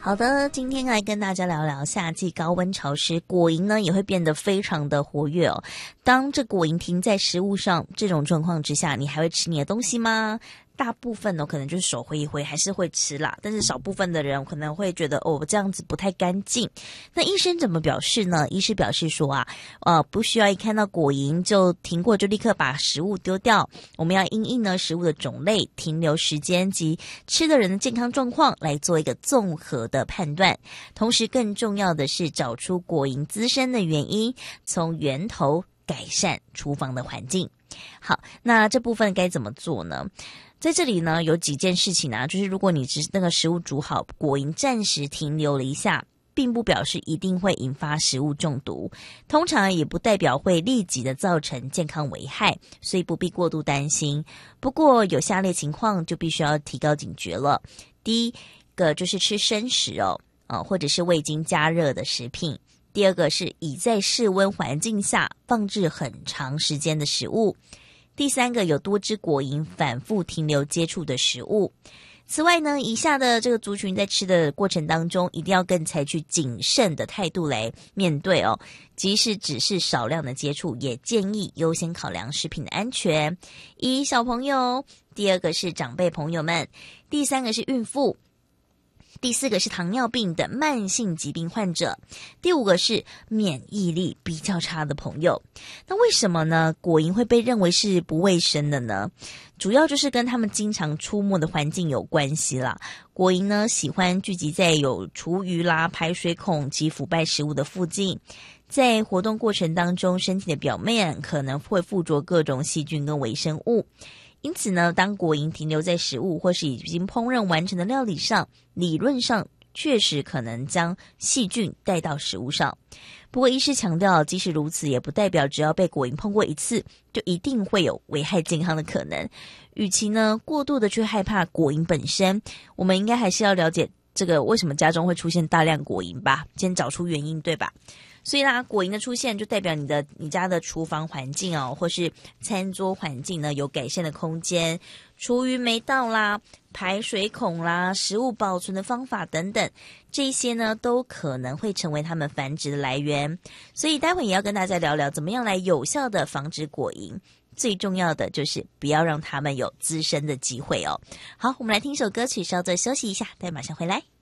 好的，今天来跟大家聊聊夏季高温潮湿，果蝇呢也会变得非常的活跃哦。当这果蝇停在食物上，这种状况之下，你还会吃你的东西吗？大部分呢可能就是手挥一挥还是会吃啦，但是少部分的人可能会觉得这样子不太干净。那医生怎么表示呢？医师表示说不需要一看到果蝇就停过就立刻把食物丢掉，我们要因应呢食物的种类、停留时间及吃的人的健康状况来做一个综合的判断。同时更重要的是找出果蝇滋生的原因，从源头改善厨房的环境。好，那这部分该怎么做呢？在这里呢，有几件事情啊，就是如果你那个食物煮好，果蝇暂时停留了一下，并不表示一定会引发食物中毒，通常也不代表会立即的造成健康危害，所以不必过度担心。不过有下列情况就必须要提高警觉了。第一个就是吃生食或者是未经加热的食品。第二个是已在室温环境下放置很长时间的食物。第三个有多只果蝇反复停留接触的食物。此外呢，以下的这个族群在吃的过程当中，一定要更采取谨慎的态度来面对即使只是少量的接触，也建议优先考量食品的安全。一小朋友，第二个是长辈朋友们，第三个是孕妇，第四个是糖尿病等慢性疾病患者，第五个是免疫力比较差的朋友。那为什么呢？果蝇会被认为是不卫生的呢？主要就是跟他们经常出没的环境有关系啦。果蝇呢喜欢聚集在有厨余啦、排水孔及腐败食物的附近，在活动过程当中，身体的表面可能会附着各种细菌跟微生物。因此呢，当果蝇停留在食物或是已经烹饪完成的料理上，理论上确实可能将细菌带到食物上。不过医师强调，即使如此，也不代表只要被果蝇碰过一次，就一定会有危害健康的可能。与其呢过度的去害怕果蝇本身，我们应该还是要了解这个为什么家中会出现大量果蝇吧，先找出原因，对吧？所以啦，果蝇的出现就代表你家的厨房环境或是餐桌环境呢有改善的空间，厨余没到啦、排水孔啦、食物保存的方法等等，这些呢都可能会成为它们繁殖的来源。所以待会也要跟大家聊聊怎么样来有效的防止果蝇，最重要的就是不要让它们有滋生的机会好，我们来听一首歌曲，稍作休息一下，待马上回来。